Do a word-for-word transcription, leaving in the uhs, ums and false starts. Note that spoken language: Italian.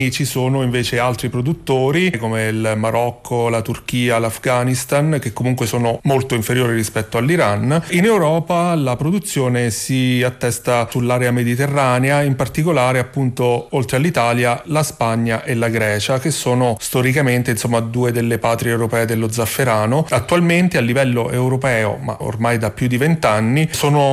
Ci sono invece altri produttori come il Marocco, la Turchia, l'Afghanistan, che comunque sono molto inferiori rispetto all'Iran. In Europa la produzione si attesta sull'area mediterranea, in particolare appunto oltre all'Italia la Spagna e la Grecia, che sono storicamente insomma due delle patrie europee dello zafferano. Attualmente a livello europeo, ma ormai da più di vent'anni, sono